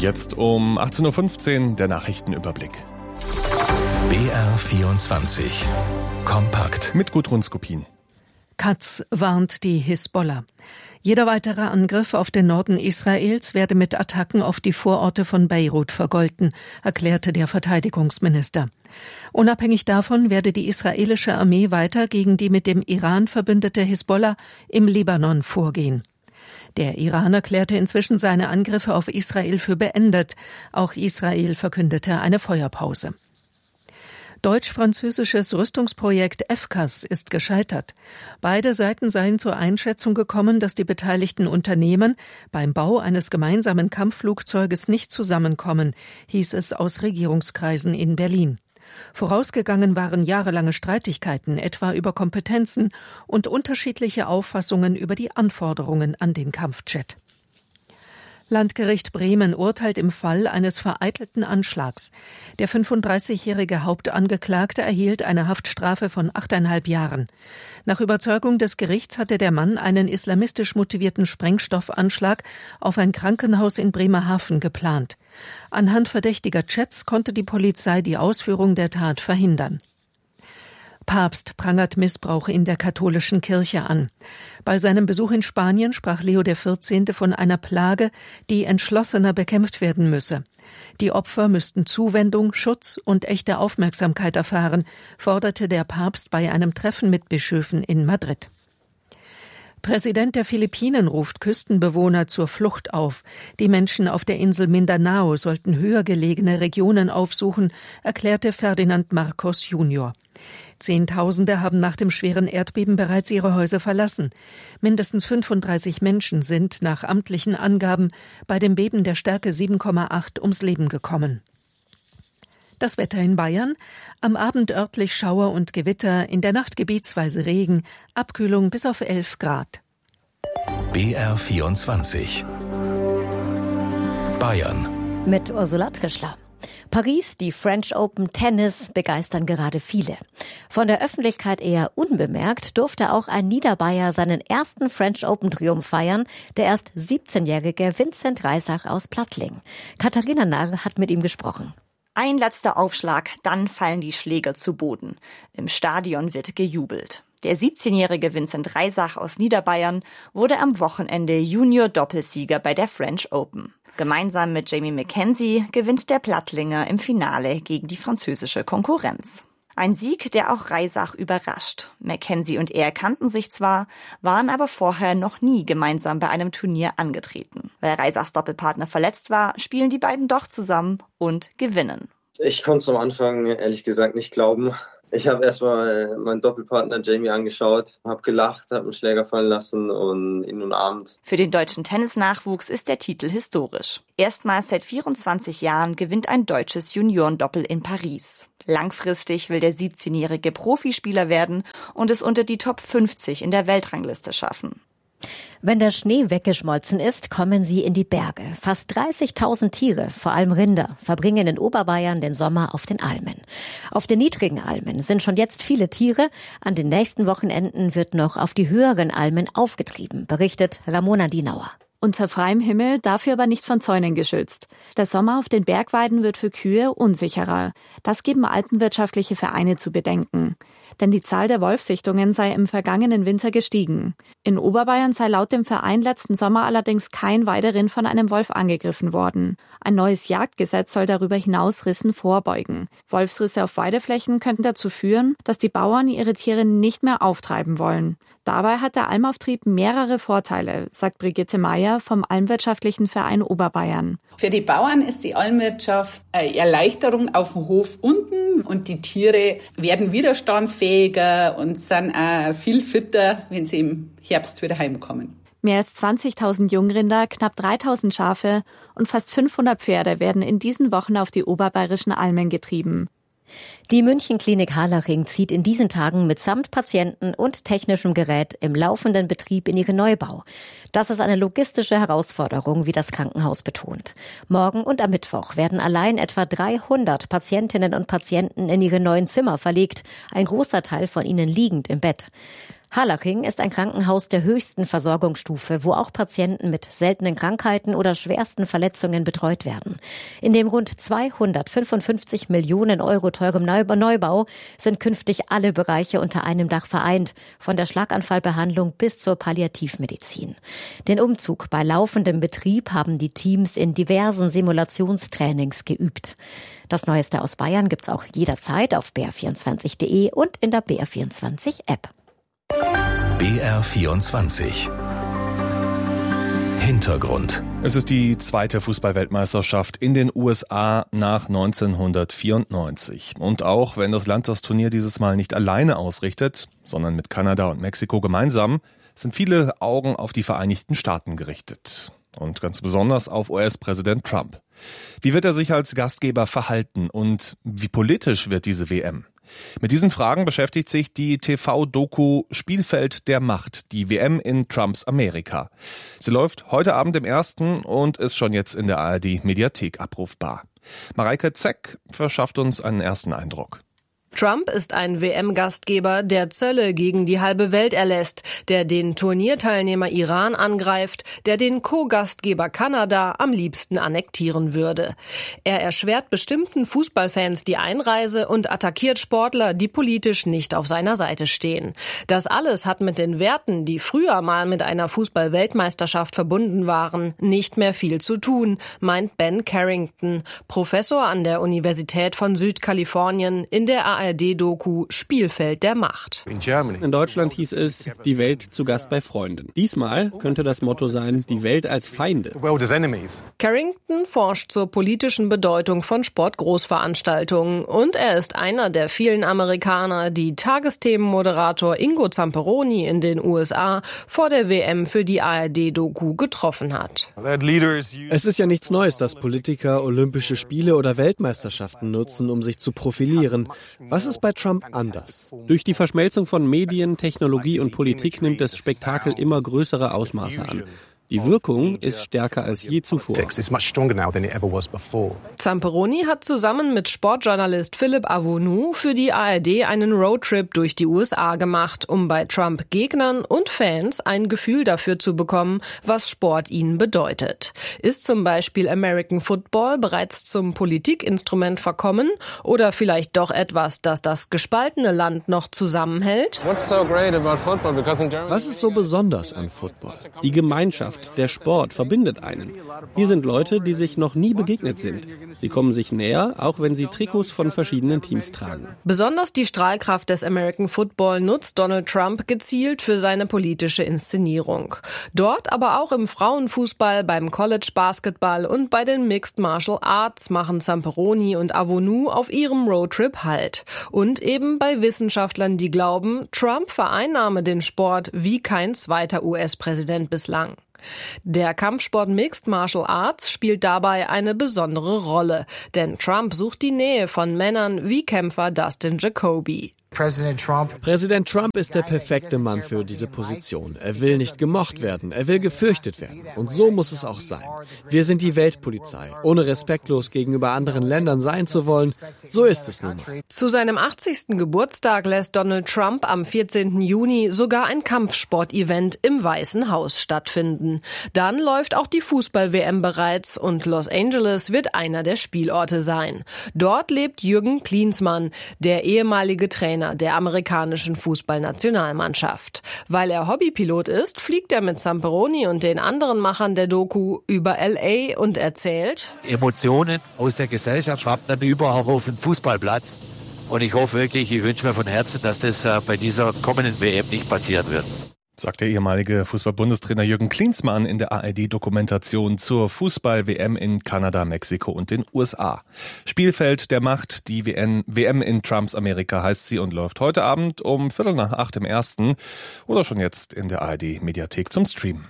Jetzt um 18.15 Uhr der Nachrichtenüberblick. BR24 Kompakt Mit Gudrun Skopin. Katz warnt die Hisbollah. Jeder weitere Angriff auf den Norden Israels werde mit Attacken auf die Vororte von Beirut vergolten, erklärte der Verteidigungsminister. Unabhängig davon werde die israelische Armee weiter gegen die mit dem Iran verbündete Hisbollah im Libanon vorgehen. Der Iran erklärte inzwischen seine Angriffe auf Israel für beendet. Auch Israel verkündete eine Feuerpause. Deutsch-französisches Rüstungsprojekt FCAS ist gescheitert. Beide Seiten seien zur Einschätzung gekommen, dass die beteiligten Unternehmen beim Bau eines gemeinsamen Kampfflugzeuges nicht zusammenkommen, hieß es aus Regierungskreisen in Berlin. Vorausgegangen waren jahrelange Streitigkeiten, etwa über Kompetenzen und unterschiedliche Auffassungen über die Anforderungen an den Kampfjet. Landgericht Bremen urteilt im Fall eines vereitelten Anschlags. Der 35-jährige Hauptangeklagte erhielt eine Haftstrafe von 8,5 Jahren. Nach Überzeugung des Gerichts hatte der Mann einen islamistisch motivierten Sprengstoffanschlag auf ein Krankenhaus in Bremerhaven geplant. Anhand verdächtiger Chats konnte die Polizei die Ausführung der Tat verhindern. Papst prangert Missbrauch in der katholischen Kirche an. Bei seinem Besuch in Spanien sprach Leo XIV. Von einer Plage, die entschlossener bekämpft werden müsse. Die Opfer müssten Zuwendung, Schutz und echte Aufmerksamkeit erfahren, forderte der Papst bei einem Treffen mit Bischöfen in Madrid. Präsident der Philippinen ruft Küstenbewohner zur Flucht auf. Die Menschen auf der Insel Mindanao sollten höher gelegene Regionen aufsuchen, erklärte Ferdinand Marcos Jr. Zehntausende haben nach dem schweren Erdbeben bereits ihre Häuser verlassen. Mindestens 35 Menschen sind nach amtlichen Angaben bei dem Beben der Stärke 7,8 ums Leben gekommen. Das Wetter in Bayern: am Abend örtlich Schauer und Gewitter, in der Nacht gebietsweise Regen, Abkühlung bis auf 11 Grad. BR24 Bayern mit Ursula Trischler. Paris, die French Open Tennis begeistern gerade viele. Von der Öffentlichkeit eher unbemerkt durfte auch ein Niederbayer seinen ersten French Open Triumph feiern, der erst 17-jährige Vincent Reisach aus Plattling. Katharina Narr hat mit ihm gesprochen. Ein letzter Aufschlag, dann fallen die Schläger zu Boden. Im Stadion wird gejubelt. Der 17-jährige Vincent Reisach aus Niederbayern wurde am Wochenende Junior-Doppelsieger bei der French Open. Gemeinsam mit Jamie Mackenzie gewinnt der Plattlinger im Finale gegen die französische Konkurrenz. Ein Sieg, der auch Reisach überrascht. Mackenzie und er kannten sich zwar, waren aber vorher noch nie gemeinsam bei einem Turnier angetreten. Weil Reisachs Doppelpartner verletzt war, spielen die beiden doch zusammen und gewinnen. Ich konnte es am Anfang ehrlich gesagt nicht glauben. Ich habe erstmal meinen Doppelpartner Jamie angeschaut, habe gelacht, habe einen Schläger fallen lassen und ihn umarmt. Für den deutschen Tennisnachwuchs ist der Titel historisch. Erstmals seit 24 Jahren gewinnt ein deutsches Juniorendoppel in Paris. Langfristig will der 17-jährige Profispieler werden und es unter die Top 50 in der Weltrangliste schaffen. Wenn der Schnee weggeschmolzen ist, kommen sie in die Berge. Fast 30.000 Tiere, vor allem Rinder, verbringen in Oberbayern den Sommer auf den Almen. Auf den niedrigen Almen sind schon jetzt viele Tiere. An den nächsten Wochenenden wird noch auf die höheren Almen aufgetrieben, berichtet Ramona Dienauer. Unter freiem Himmel, dafür aber nicht von Zäunen geschützt. Der Sommer auf den Bergweiden wird für Kühe unsicherer. Das geben alpenwirtschaftliche Vereine zu bedenken. Denn die Zahl der Wolfssichtungen sei im vergangenen Winter gestiegen. In Oberbayern sei laut dem Verein letzten Sommer allerdings kein Weiderind von einem Wolf angegriffen worden. Ein neues Jagdgesetz soll darüber hinaus Rissen vorbeugen. Wolfsrisse auf Weideflächen könnten dazu führen, dass die Bauern ihre Tiere nicht mehr auftreiben wollen. Dabei hat der Almauftrieb mehrere Vorteile, sagt Brigitte Meyer vom Almwirtschaftlichen Verein Oberbayern. Für die Bauern ist die Almwirtschaft eine Erleichterung auf dem Hof unten und die Tiere werden widerstandsfähiger und sind auch viel fitter, wenn sie im Herbst wieder heimkommen. Mehr als 20.000 Jungrinder, knapp 3.000 Schafe und fast 500 Pferde werden in diesen Wochen auf die oberbayerischen Almen getrieben. Die Münchenklinik Harlaching zieht in diesen Tagen mitsamt Patienten und technischem Gerät im laufenden Betrieb in ihren Neubau. Das ist eine logistische Herausforderung, wie das Krankenhaus betont. Morgen und am Mittwoch werden allein etwa 300 Patientinnen und Patienten in ihre neuen Zimmer verlegt, ein großer Teil von ihnen liegend im Bett. Harlaching ist ein Krankenhaus der höchsten Versorgungsstufe, wo auch Patienten mit seltenen Krankheiten oder schwersten Verletzungen betreut werden. In dem rund 255 Millionen Euro teuren Neubau sind künftig alle Bereiche unter einem Dach vereint, von der Schlaganfallbehandlung bis zur Palliativmedizin. Den Umzug bei laufendem Betrieb haben die Teams in diversen Simulationstrainings geübt. Das Neueste aus Bayern gibt's auch jederzeit auf br24.de und in der BR24-App. BR24 Hintergrund. Es ist die zweite Fußball-Weltmeisterschaft in den USA nach 1994. Und auch wenn das Land das Turnier dieses Mal nicht alleine ausrichtet, sondern mit Kanada und Mexiko gemeinsam, sind viele Augen auf die Vereinigten Staaten gerichtet. Und ganz besonders auf US-Präsident Trump. Wie wird er sich als Gastgeber verhalten und wie politisch wird diese WM? Mit diesen Fragen beschäftigt sich die TV-Doku Spielfeld der Macht, die WM in Trumps Amerika. Sie läuft heute Abend im 1. und ist schon jetzt in der ARD-Mediathek abrufbar. Mareike Zeck verschafft uns einen ersten Eindruck. Trump ist ein WM-Gastgeber, der Zölle gegen die halbe Welt erlässt, der den Turnierteilnehmer Iran angreift, der den Co-Gastgeber Kanada am liebsten annektieren würde. Er erschwert bestimmten Fußballfans die Einreise und attackiert Sportler, die politisch nicht auf seiner Seite stehen. Das alles hat mit den Werten, die früher mal mit einer Fußball-Weltmeisterschaft verbunden waren, nicht mehr viel zu tun, meint Ben Carrington, Professor an der Universität von Südkalifornien in der ARD-Doku Spielfeld der Macht. In Deutschland hieß es, die Welt zu Gast bei Freunden. Diesmal könnte das Motto sein, die Welt als Feinde. Carrington forscht zur politischen Bedeutung von Sportgroßveranstaltungen und er ist einer der vielen Amerikaner, die Tagesthemenmoderator Ingo Zamperoni in den USA vor der WM für die ARD-Doku getroffen hat. Es ist ja nichts Neues, dass Politiker Olympische Spiele oder Weltmeisterschaften nutzen, um sich zu profilieren. Was ist bei Trump anders? Durch die Verschmelzung von Medien, Technologie und Politik nimmt das Spektakel immer größere Ausmaße an. Die Wirkung ist stärker als je zuvor. Zamperoni hat zusammen mit Sportjournalist Philipp Avonu für die ARD einen Roadtrip durch die USA gemacht, um bei Trump-Gegnern und Fans ein Gefühl dafür zu bekommen, was Sport ihnen bedeutet. Ist zum Beispiel American Football bereits zum Politikinstrument verkommen oder vielleicht doch etwas, das das gespaltene Land noch zusammenhält? Was ist so besonders an Football? Die Gemeinschaft. Der Sport verbindet einen. Hier sind Leute, die sich noch nie begegnet sind. Sie kommen sich näher, auch wenn sie Trikots von verschiedenen Teams tragen. Besonders die Strahlkraft des American Football nutzt Donald Trump gezielt für seine politische Inszenierung. Dort, aber auch im Frauenfußball, beim College Basketball und bei den Mixed Martial Arts machen Zamperoni und Avonu auf ihrem Roadtrip Halt. Und eben bei Wissenschaftlern, die glauben, Trump vereinnahme den Sport wie kein zweiter US-Präsident bislang. Der Kampfsport Mixed Martial Arts spielt dabei eine besondere Rolle, denn Trump sucht die Nähe von Männern wie Kämpfer Dustin Jacoby. Präsident Trump ist der perfekte Mann für diese Position. Er will nicht gemocht werden, er will gefürchtet werden. Und so muss es auch sein. Wir sind die Weltpolizei. Ohne respektlos gegenüber anderen Ländern sein zu wollen, so ist es nun mal. Zu seinem 80. Geburtstag lässt Donald Trump am 14. Juni sogar ein Kampfsport-Event im Weißen Haus stattfinden. Dann läuft auch die Fußball-WM bereits und Los Angeles wird einer der Spielorte sein. Dort lebt Jürgen Klinsmann, der ehemalige Trainer der amerikanischen Fußballnationalmannschaft. Weil er Hobbypilot ist, fliegt er mit Zamperoni und den anderen Machern der Doku über LA und erzählt: Emotionen aus der Gesellschaft schwappen über auch auf den Fußballplatz. Und ich hoffe wirklich, ich wünsche mir von Herzen, dass das bei dieser kommenden WM nicht passiert wird. Sagt der ehemalige Fußball-Bundestrainer Jürgen Klinsmann in der ARD-Dokumentation zur Fußball-WM in Kanada, Mexiko und den USA. Spielfeld der Macht, die WM in Trumps Amerika heißt sie und läuft heute Abend um 7:45 im 1. oder schon jetzt in der ARD-Mediathek zum Streamen.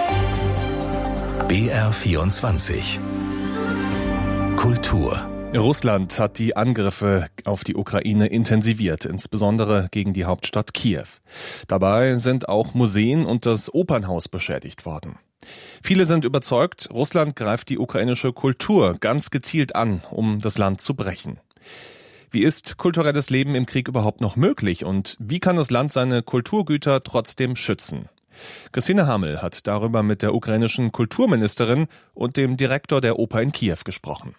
BR24 Kultur. Russland hat die Angriffe auf die Ukraine intensiviert, insbesondere gegen die Hauptstadt Kiew. Dabei sind auch Museen und das Opernhaus beschädigt worden. Viele sind überzeugt, Russland greift die ukrainische Kultur ganz gezielt an, um das Land zu brechen. Wie ist kulturelles Leben im Krieg überhaupt noch möglich und wie kann das Land seine Kulturgüter trotzdem schützen? Christine Hamel hat darüber mit der ukrainischen Kulturministerin und dem Direktor der Oper in Kiew gesprochen.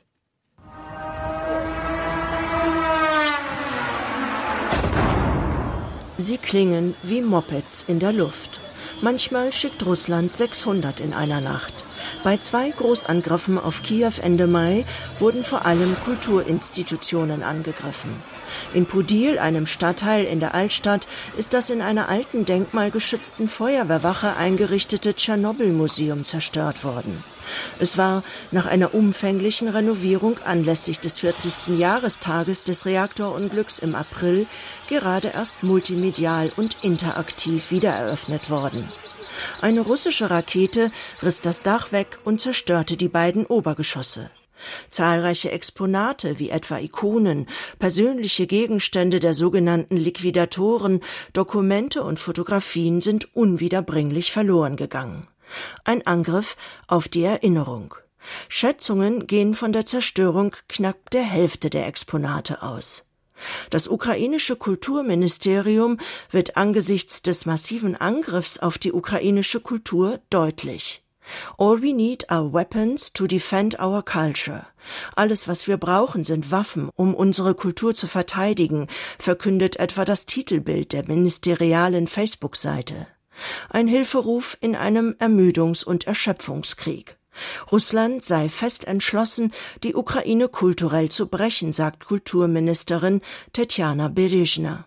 Sie klingen wie Mopeds in der Luft. Manchmal schickt Russland 600 in einer Nacht. Bei 2 Großangriffen auf Kiew Ende Mai wurden vor allem Kulturinstitutionen angegriffen. In Podil, einem Stadtteil in der Altstadt, ist das in einer alten denkmalgeschützten Feuerwehrwache eingerichtete Tschernobyl-Museum zerstört worden. Es war nach einer umfänglichen Renovierung anlässlich des 40. Jahrestages des Reaktorunglücks im April gerade erst multimedial und interaktiv wiedereröffnet worden. Eine russische Rakete riss das Dach weg und zerstörte die beiden Obergeschosse. Zahlreiche Exponate wie etwa Ikonen, persönliche Gegenstände der sogenannten Liquidatoren, Dokumente und Fotografien sind unwiederbringlich verloren gegangen. Ein Angriff auf die Erinnerung. Schätzungen gehen von der Zerstörung knapp der Hälfte der Exponate aus. Das ukrainische Kulturministerium wird angesichts des massiven Angriffs auf die ukrainische Kultur deutlich. All we need are weapons to defend our culture. Alles, was wir brauchen, sind Waffen, um unsere Kultur zu verteidigen, verkündet etwa das Titelbild der ministerialen Facebook-Seite. Ein Hilferuf in einem Ermüdungs- und Erschöpfungskrieg. Russland sei fest entschlossen, die Ukraine kulturell zu brechen, sagt Kulturministerin Tetjana Berezhna.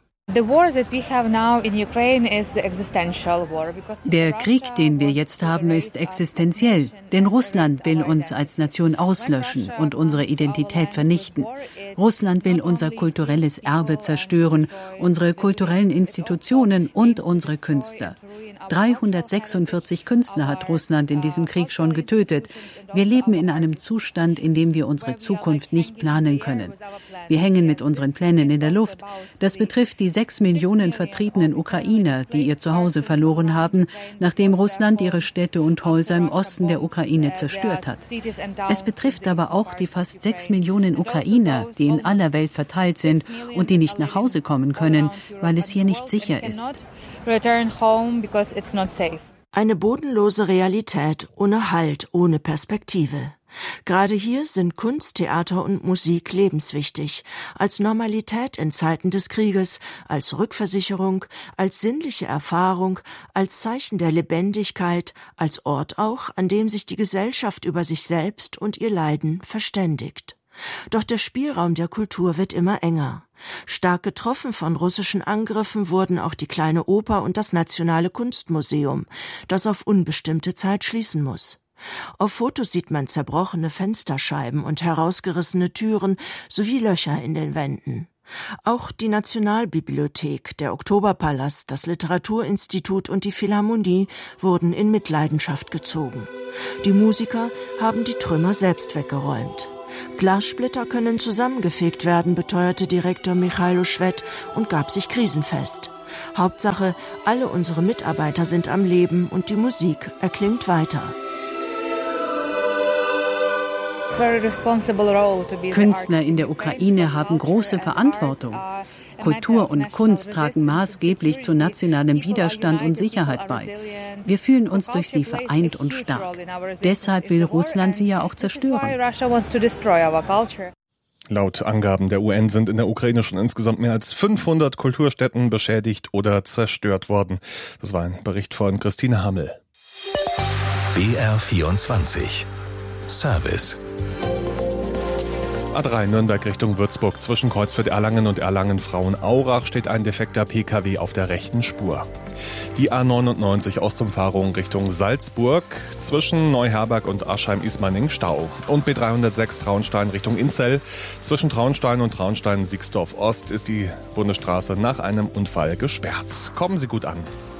Der Krieg, den wir jetzt haben, ist existenziell, denn Russland will uns als Nation auslöschen und unsere Identität vernichten. Russland will unser kulturelles Erbe zerstören, unsere kulturellen Institutionen und unsere Künstler. 346 Künstler hat Russland in diesem Krieg schon getötet. Wir leben in einem Zustand, in dem wir unsere Zukunft nicht planen können. Wir hängen mit unseren Plänen in der Luft. Das betrifft die 6 Millionen vertriebenen Ukrainer, die ihr Zuhause verloren haben, nachdem Russland ihre Städte und Häuser im Osten der Ukraine zerstört hat. Es betrifft aber auch die fast 6 Millionen Ukrainer, die in aller Welt verteilt sind und die nicht nach Hause kommen können, weil es hier nicht sicher ist. Eine bodenlose Realität ohne Halt, ohne Perspektive. Gerade hier sind Kunst, Theater und Musik lebenswichtig, als Normalität in Zeiten des Krieges, als Rückversicherung, als sinnliche Erfahrung, als Zeichen der Lebendigkeit, als Ort auch, an dem sich die Gesellschaft über sich selbst und ihr Leiden verständigt. Doch der Spielraum der Kultur wird immer enger. Stark getroffen von russischen Angriffen wurden auch die Kleine Oper und das Nationale Kunstmuseum, das auf unbestimmte Zeit schließen muss. Auf Fotos sieht man zerbrochene Fensterscheiben und herausgerissene Türen sowie Löcher in den Wänden. Auch die Nationalbibliothek, der Oktoberpalast, das Literaturinstitut und die Philharmonie wurden in Mitleidenschaft gezogen. Die Musiker haben die Trümmer selbst weggeräumt. Glassplitter können zusammengefegt werden, beteuerte Direktor Michailo Schwed und gab sich krisenfest. Hauptsache, alle unsere Mitarbeiter sind am Leben und die Musik erklingt weiter. Künstler in der Ukraine haben große Verantwortung. Kultur und Kunst tragen maßgeblich zu nationalem Widerstand und Sicherheit bei. Wir fühlen uns durch sie vereint und stark. Deshalb will Russland sie ja auch zerstören. Laut Angaben der UN sind in der Ukraine schon insgesamt mehr als 500 Kulturstätten beschädigt oder zerstört worden. Das war ein Bericht von Christine Hamel. BR24 Service. A3 Nürnberg Richtung Würzburg. Zwischen Kreuzfeld-Erlangen und Erlangen-Frauenaurach steht ein defekter Pkw auf der rechten Spur. Die A99 Ostumfahrung Richtung Salzburg. Zwischen Neuherberg und Aschheim-Ismaning Stau. Und B306 Traunstein Richtung Inzell. Zwischen Traunstein und Traunstein-Siegsdorf Ost ist die Bundesstraße nach einem Unfall gesperrt. Kommen Sie gut an.